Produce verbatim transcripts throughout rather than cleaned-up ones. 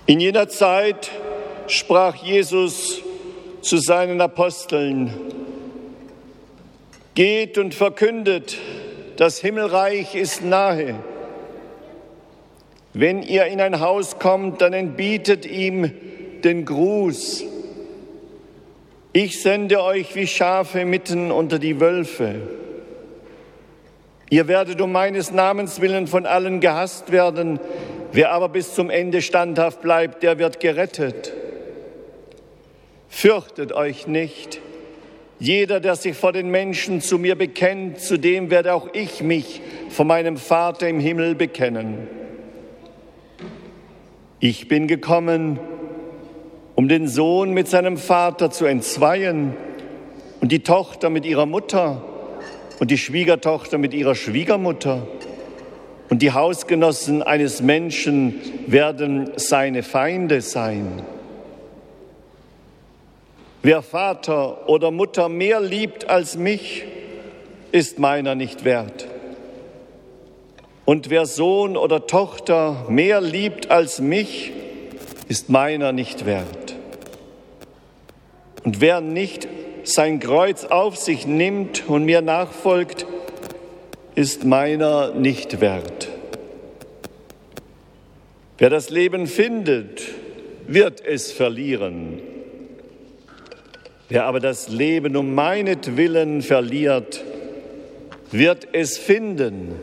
In jener Zeit sprach Jesus zu seinen Aposteln: Geht und verkündet, das Himmelreich ist nahe. Wenn ihr in ein Haus kommt, dann entbietet ihm den Gruß. Ich sende euch wie Schafe mitten unter die Wölfe. Ihr werdet um meines Namens willen von allen gehasst werden. Wer aber bis zum Ende standhaft bleibt, der wird gerettet. Fürchtet euch nicht. Jeder, der sich vor den Menschen zu mir bekennt, zu dem werde auch ich mich vor meinem Vater im Himmel bekennen. Ich bin gekommen, um den Sohn mit seinem Vater zu entzweien und die Tochter mit ihrer Mutter und die Schwiegertochter mit ihrer Schwiegermutter. Und die Hausgenossen eines Menschen werden seine Feinde sein. Wer Vater oder Mutter mehr liebt als mich, ist meiner nicht wert. Und wer Sohn oder Tochter mehr liebt als mich, ist meiner nicht wert. Und wer nicht sein Kreuz auf sich nimmt und mir nachfolgt, ist meiner nicht wert. Wer das Leben findet, wird es verlieren. Wer aber das Leben um meinetwillen verliert, wird es finden.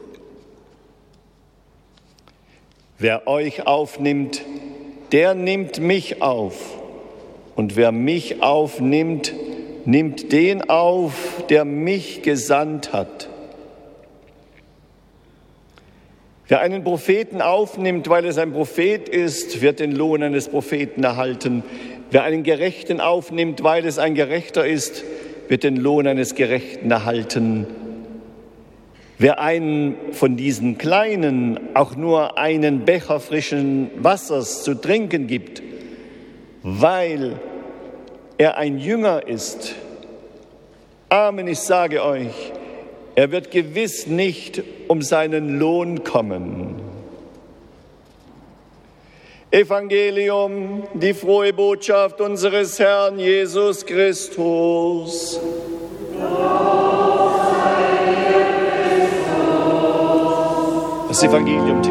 Wer euch aufnimmt, der nimmt mich auf. Und wer mich aufnimmt, nimmt den auf, der mich gesandt hat. Wer einen Propheten aufnimmt, weil es ein Prophet ist, wird den Lohn eines Propheten erhalten. Wer einen Gerechten aufnimmt, weil es ein Gerechter ist, wird den Lohn eines Gerechten erhalten. Wer einen von diesen Kleinen auch nur einen Becher frischen Wassers zu trinken gibt, weil er ein Jünger ist, Amen, ich sage euch, er wird gewiss nicht um seinen Lohn kommen. Evangelium, die frohe Botschaft unseres Herrn Jesus Christus. Das Evangelium